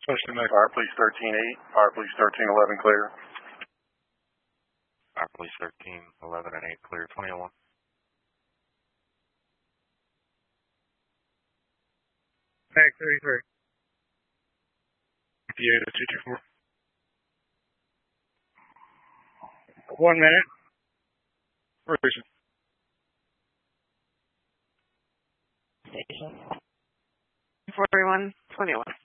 Fire Police 13-8, Fire Police 13-11 clear. Fire Police 13-11 and 8 clear, 2001. Tag 33. 58 at 224. 1 minute. Station. Station. 4121.